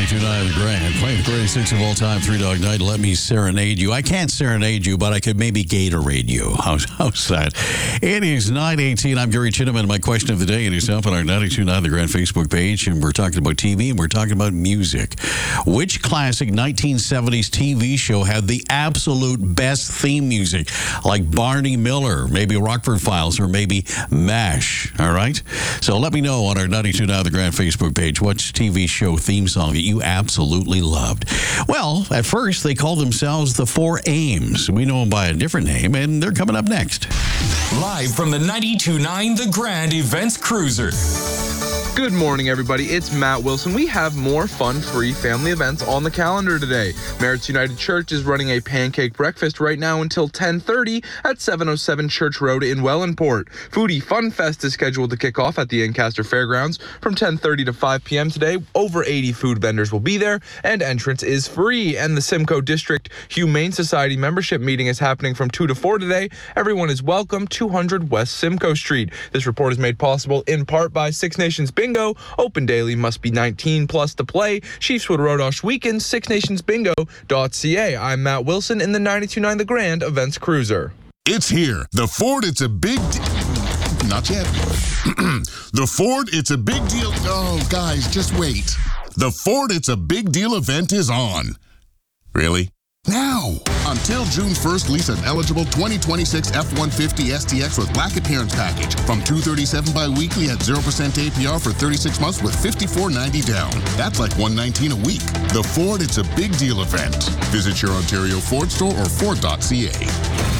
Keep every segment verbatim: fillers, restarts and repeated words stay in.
ninety-two point nine The Grand. Playing the greatest hits of all time, Three Dog Night. Let me serenade you. I can't serenade you, but I could maybe Gatorade you. How's, how's that? It is nine eighteen. I'm Gary Chinaman. My question of the day, and it's up on our ninety-two point nine The Grand Facebook page. And we're talking about T V, and we're talking about music. Which classic nineteen seventies T V show had the absolute best theme music? Like Barney Miller, maybe Rockford Files, or maybe MASH. All right? So let me know on our ninety-two point nine The Grand Facebook page which T V show theme song that you absolutely loved. Well, at first, they called themselves the Four Ames. We know them by a different name, and they're coming up next. Live from the ninety-two point nine The Grand Events Cruiser. Good morning, everybody. It's Matt Wilson. We have more fun, free family events on the calendar today. Merritt's United Church is running a pancake breakfast right now until ten thirty at seven oh seven Church Road in Wellandport. Foodie Fun Fest is scheduled to kick off at the Ancaster Fairgrounds from ten thirty to five p.m. today. Over eighty food vendors will be there, and entrance is free. And the Simcoe District Humane Society membership meeting is happening from two to four today. Everyone is welcome, two hundred West Simcoe Street. This report is made possible in part by Six Nations Bingo. Open daily, must be nineteen plus to play. Chiefswood Rodosh Weekend, six nations bingo dot c a. I'm Matt Wilson in the ninety-two point nine The Grand Events Cruiser. It's here. The Ford, it's a big... De- Not yet. The Ford, it's a big deal... Oh, guys, just wait. The Ford, it's a big deal event is on. Really? Now! Until June first, lease an eligible twenty twenty-six F one fifty S T X with black appearance package from two hundred thirty-seven dollars bi-weekly at zero percent A P R for thirty-six months with fifty-four ninety down. That's like one hundred nineteen dollars a week. The Ford, it's a big deal event. Visit your Ontario Ford store or Ford dot c a.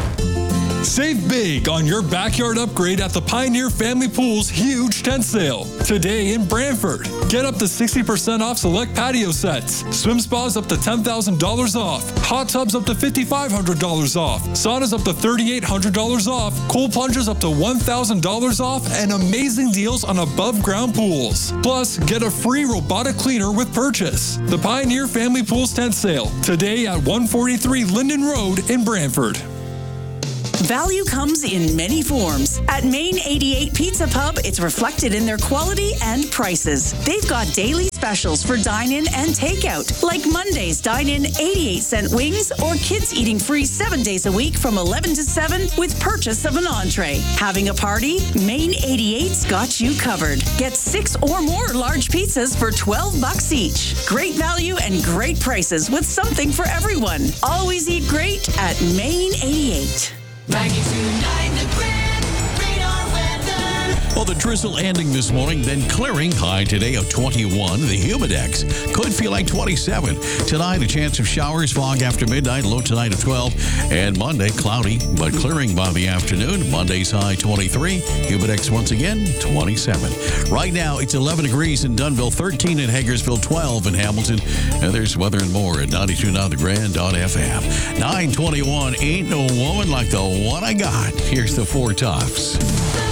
Save big on your backyard upgrade at the Pioneer Family Pool's huge tent sale. Today in Brantford. Get up to sixty percent off select patio sets. Swim spas up to ten thousand dollars off. Hot tubs up to five thousand five hundred dollars off. Saunas up to three thousand eight hundred dollars off. Cold plungers up to one thousand dollars off. And amazing deals on above ground pools. Plus, get a free robotic cleaner with purchase. The Pioneer Family Pools tent sale. Today at one forty-three Linden Road in Brantford. Value comes in many forms. At Main eighty-eight Pizza Pub, it's reflected in their quality and prices. They've got daily specials for dine-in and takeout, like Monday's dine-in eighty-eight cent wings, or kids eating free seven days a week from eleven to seven with purchase of an entree. Having a party? Main eighty-eight's got you covered. Get six or more large pizzas for twelve bucks each. Great value and great prices with something for everyone. Always eat great at Main eighty-eight. ninety-two point nine The Grand Radar Weather. Well, the drizzle ending this morning, then clearing. High today of twenty-one. The humidex could feel like twenty-seven. Tonight, a chance of showers, fog after midnight, low tonight of twelve. And Monday, cloudy, but clearing by the afternoon. Monday's high twenty-three. Humidex once again, twenty-seven. Right now, it's eleven degrees in Dunnville, thirteen in Hagersville, twelve in Hamilton. And there's weather and more at ninety-two point nine The Grand dot f m. nine twenty-one, ain't no woman like the one I got. Here's the Four Tops.